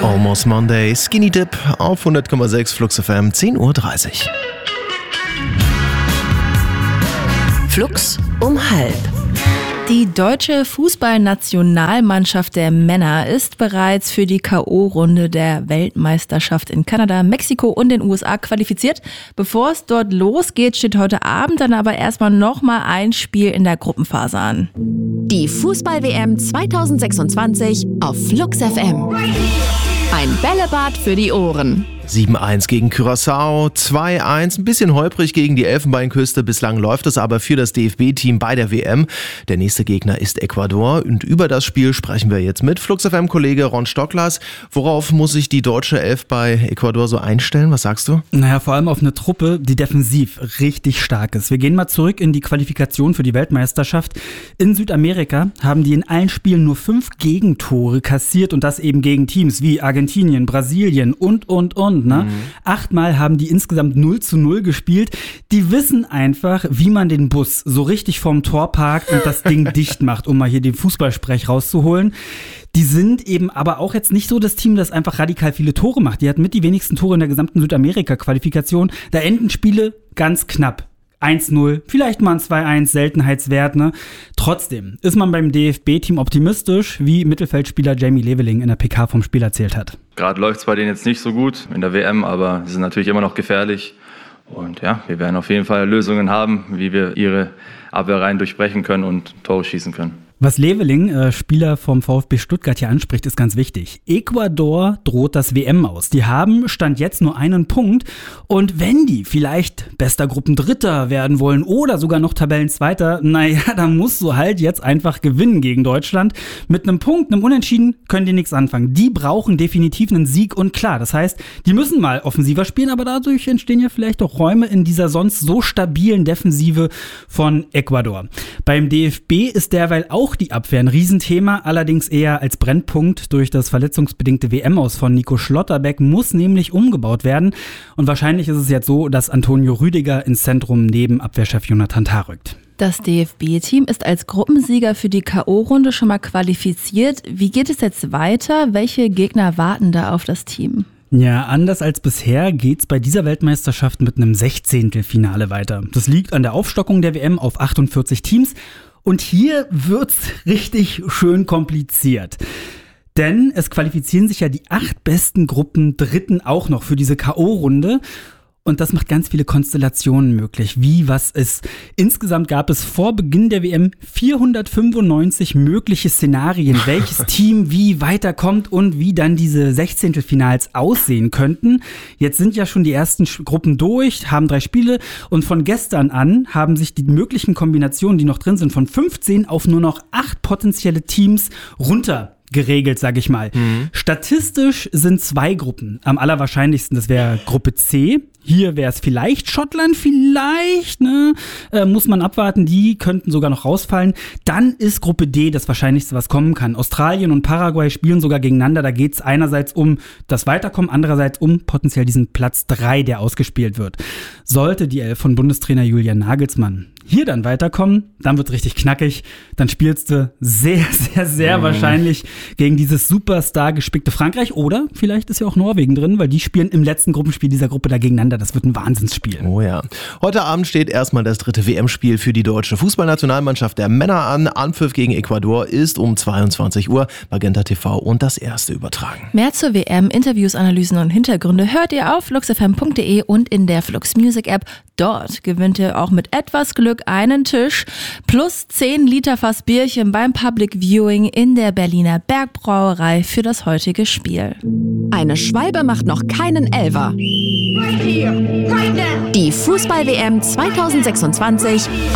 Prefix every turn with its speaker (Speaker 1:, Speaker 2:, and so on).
Speaker 1: Almost Monday, Skinny Dip auf 100,6 Flux FM, 10:30 Uhr.
Speaker 2: Flux um 12:30.
Speaker 3: Die deutsche Fußballnationalmannschaft der Männer ist bereits für die K.O.-Runde der Weltmeisterschaft in Kanada, Mexiko und den USA qualifiziert. Bevor es dort losgeht, steht heute Abend dann aber erstmal nochmal ein Spiel in der Gruppenphase an.
Speaker 2: Die Fußball-WM 2026 auf Flux FM. Ein Bällebad für die Ohren.
Speaker 1: 7:1 gegen Curaçao, 2:1, ein bisschen holprig gegen die Elfenbeinküste. Bislang läuft es aber für das DFB-Team bei der WM. Der nächste Gegner ist Ecuador und über das Spiel sprechen wir jetzt mit Flux FM-Kollege Ron Stocklas. Worauf muss sich die deutsche Elf bei Ecuador so einstellen? Was sagst du?
Speaker 4: Naja, vor allem auf eine Truppe, die defensiv richtig stark ist. Wir gehen mal zurück in die Qualifikation für die Weltmeisterschaft. In Südamerika haben die in allen Spielen nur 5 Gegentore kassiert und das eben gegen Teams wie Argentinien, Brasilien und. 8-mal haben die insgesamt 0:0 gespielt. Die wissen einfach, wie man den Bus so richtig vorm Tor parkt und das Ding dicht macht, um mal hier den Fußballsprech rauszuholen. Die sind eben aber auch jetzt nicht so das Team, das einfach radikal viele Tore macht. Die hatten mit die wenigsten Tore in der gesamten Südamerika-Qualifikation. Da enden Spiele ganz knapp. 1:0, vielleicht mal ein 2:1, Seltenheitswert, ne? Trotzdem ist man beim DFB-Team optimistisch, wie Mittelfeldspieler Jamie Leveling in der PK vom Spiel erzählt hat.
Speaker 5: Gerade läuft es bei denen jetzt nicht so gut in der WM, aber sie sind natürlich immer noch gefährlich. Und ja, wir werden auf jeden Fall Lösungen haben, wie wir ihre Abwehrreihen durchbrechen können und Tore schießen können.
Speaker 4: Was Leveling, Spieler vom VfB Stuttgart, hier anspricht, ist ganz wichtig. Ecuador droht das WM aus. Die haben Stand jetzt nur einen Punkt. Und wenn die vielleicht bester Gruppendritter werden wollen oder sogar noch Tabellenzweiter, naja, dann musst du halt jetzt einfach gewinnen gegen Deutschland. Mit einem Punkt, einem Unentschieden können die nichts anfangen. Die brauchen definitiv einen Sieg und klar, das heißt, die müssen mal offensiver spielen, aber dadurch entstehen ja vielleicht auch Räume in dieser sonst so stabilen Defensive von Ecuador. Beim DFB ist derweil auch die Abwehr ein Riesenthema, allerdings eher als Brennpunkt durch das verletzungsbedingte WM-Aus von Nico Schlotterbeck muss nämlich umgebaut werden und wahrscheinlich ist es jetzt so, dass Antonio Rüdiger ins Zentrum neben Abwehrchef Jonathan Tah rückt.
Speaker 3: Das DFB-Team ist als Gruppensieger für die K.O.-Runde schon mal qualifiziert. Wie geht es jetzt weiter? Welche Gegner warten da auf das Team?
Speaker 4: Ja, anders als bisher geht's bei dieser Weltmeisterschaft mit einem 16. Finale weiter. Das liegt an der Aufstockung der WM auf 48 Teams. Und hier wird's richtig schön kompliziert. Denn es qualifizieren sich ja die 8 besten Gruppendritten auch noch für diese K.O.-Runde. Und das macht ganz viele Konstellationen möglich, wie was ist. Insgesamt gab es vor Beginn der WM 495 mögliche Szenarien, welches Team wie weiterkommt und wie dann diese 16. Finals aussehen könnten. Jetzt sind ja schon die ersten Gruppen durch, haben 3 Spiele und von gestern an haben sich die möglichen Kombinationen, die noch drin sind, von 15 auf nur noch 8 potenzielle Teams geregelt, sag ich mal. Statistisch sind 2 Gruppen am allerwahrscheinlichsten. Das wäre Gruppe C. Hier wäre es vielleicht Schottland, muss man abwarten. Die könnten sogar noch rausfallen. Dann ist Gruppe D das Wahrscheinlichste, was kommen kann. Australien und Paraguay spielen sogar gegeneinander. Da geht es einerseits um das Weiterkommen, andererseits um potenziell diesen Platz 3, der ausgespielt wird. Sollte die Elf von Bundestrainer Julian Nagelsmann hier dann weiterkommen, dann wird es richtig knackig. Dann spielst du sehr, sehr, sehr wahrscheinlich gegen dieses Superstar gespickte Frankreich. Oder vielleicht ist ja auch Norwegen drin, weil die spielen im letzten Gruppenspiel dieser Gruppe da gegeneinander. Das wird ein Wahnsinnsspiel.
Speaker 1: Oh ja. Heute Abend steht erstmal das 3. WM-Spiel für die deutsche Fußballnationalmannschaft der Männer an. Anpfiff gegen Ecuador ist um 22 Uhr. Magenta TV und das erste übertragen.
Speaker 3: Mehr zur WM, Interviews, Analysen und Hintergründe hört ihr auf fluxfm.de und in der Flux Music App. Dort gewinnt ihr auch mit etwas Glück einen Tisch plus 10 Liter Fass Bierchen beim Public Viewing in der Berliner Bergbrauerei für das heutige Spiel.
Speaker 2: Eine Schwalbe macht noch keinen Elfer. Die Fußball-WM 2026